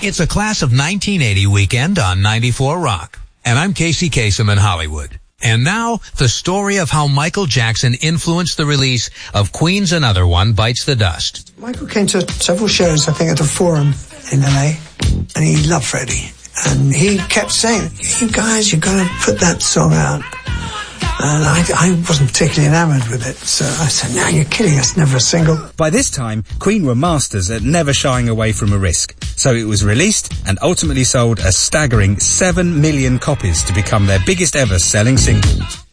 It's a Class of 1980 weekend on 94 Rock. And I'm Casey Kasem in Hollywood. And now, the story of how Michael Jackson influenced the release of Queen's Another One Bites the Dust. Michael came to several shows, I think, at the Forum in LA, and he loved Freddie. And he kept saying, you guys, you've got to put that song out. And I wasn't particularly enamoured with it, so I said, no, you're kidding, it's never a single. By this time, Queen were masters at never shying away from a risk, so it was released and ultimately sold a staggering 7 million copies to become their biggest ever selling single.